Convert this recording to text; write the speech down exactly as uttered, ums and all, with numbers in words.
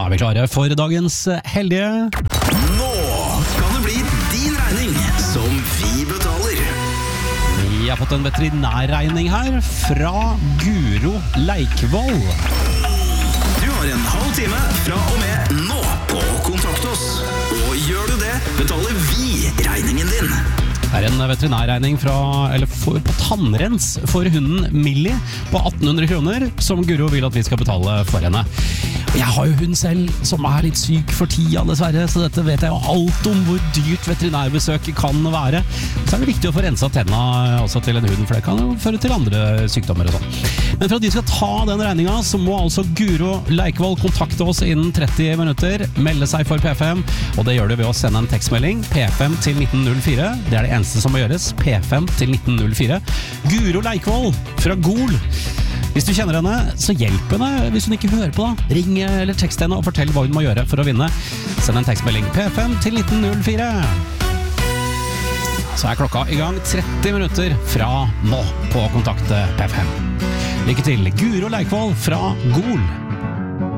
er vi klare for dagens heldige. Nå kan det bli din regning som vi betaler. Vi har fått en veterinærregning her fra Guro Leikvoll. Du har en halv time fra og med nå på å kontakte oss. Og gjør du det, betaler vi regningen din. Det er en veterinærregning fra, eller for, på tannrens for hunden Millie på atten hundre kroner, som Guro vil at vi skal betale for henne. Jeg har jo hund selv som er litt syk for tida dessverre, så dette vet jeg jo alt om hvor dyrt veterinærbesøk kan være. Så er det viktig å få rensa tenna også til en hund, for det kan jo føre til andre sykdommer og sånn. Men for at de skal ta den regninga, så må altså Guro Leikvoll kontakte oss innen tretti minutter, melde seg for P F M, og det gjør du ved å sende en tekstmelding, P F M til nitten null fire. Det er det eneste som må gjøres, P F M til nitten null fire. Guro Leikvoll fra Gol. Hvis du kjenner henne, så hjelp henne hvis hun ikke hører på da. Ring eller tekst henne og fortell hva hun må gjøre for å vinne. Send en tekstmelding P F M til nitten null fire. Så er klokka i gang tretti minutter fra nå på å kontakte P F M. Lykke til, Guro Leikvoll fra Gol.